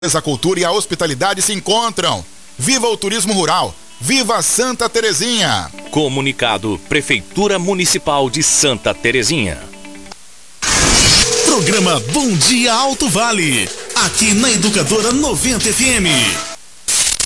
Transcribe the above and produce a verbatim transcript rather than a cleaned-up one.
A cultura e a hospitalidade se encontram. Viva o turismo rural! Viva Santa Terezinha! Comunicado Prefeitura Municipal de Santa Terezinha. Programa Bom Dia Alto Vale, aqui na Educadora noventa F M.